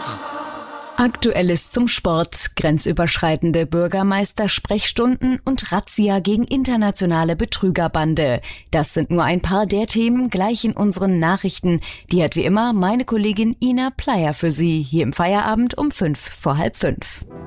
Aktuelles zum Sport, grenzüberschreitende Bürgermeister-Sprechstunden und Razzia gegen internationale Betrügerbande. Das sind nur ein paar der Themen gleich in unseren Nachrichten. Die hat wie immer meine Kollegin Ina Pleyer für Sie hier im Feierabend um 5 vor halb 5.